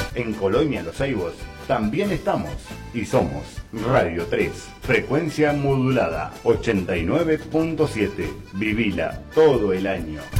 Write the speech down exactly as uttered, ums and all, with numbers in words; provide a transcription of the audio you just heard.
En Colonia Los Ceibos también estamos y somos Radio tres, frecuencia modulada ochenta y nueve punto siete. Vivila todo el año.